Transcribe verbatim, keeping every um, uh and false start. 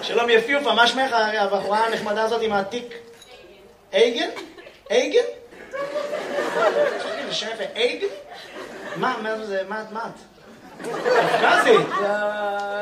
שלום יפיופה, מה שמך הבחורה הנחמדה הזאת עם העתיק? אייגן? אייגן? זה שם יפה, אייגן? מה, מה זה, מה את? קפקזית?